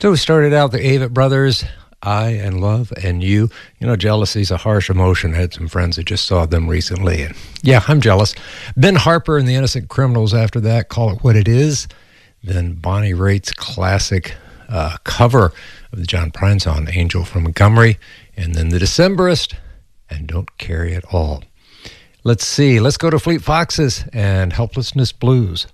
So we started out the Avett Brothers, I and Love and You. You know, jealousy's a harsh emotion. I had some friends that just saw them recently. And yeah, I'm jealous. Ben Harper and the Innocent Criminals after that, Call It What It Is. Then Bonnie Raitt's classic cover of the John Prine song, Angel from Montgomery. And then The Decemberist and Don't Carry It All. Let's see. Let's go to Fleet Foxes and Helplessness Blues.